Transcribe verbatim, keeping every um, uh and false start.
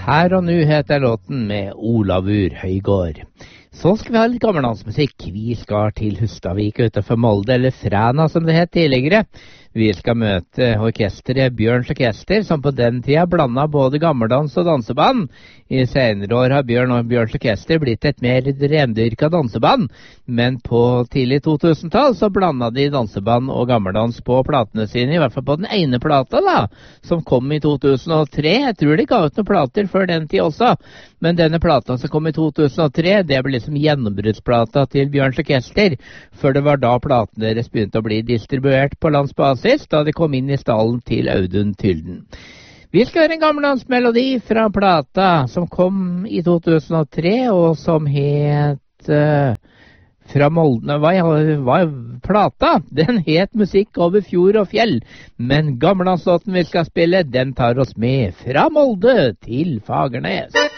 Her og nu heter låten med Olavur Høygård. Så skal vi ha litt gammeldansmusikk. Vi skal til Hustadvik utenfor Molde, eller Fræna som det het tidligere. Vi skal møte orkestret Bjørns Orkester, som på den tida blandet både gammeldans og danseband. I senere år har Bjørn og Bjørns Orkester blitt et mer rendyrket danseband, men på tidlig to tusen-tall så blandet de danseband og gammeldans på platene sine, i hvert fall på den ene plata da, som kom i to tusen og tre. Jeg tror de ga ut noen plater før den tid også, men denne plata som kom i to tusen og tre, det ble liksom gjennombruddsplata til Bjørns Orkester, for det var da platene deres begynte å bli distribuert på landsbasis, da de kom inn i stallen til Audun Tylden. Vi skal høre en gammeldansmelodi fra plata som kom i to tusen og tre, og som het uh, Fra Molde. Hva var plata? Den het Musikk over fjord og fjell, men gammeldanslåten vi skal spille, den tar oss med fra Molde til Fagernes.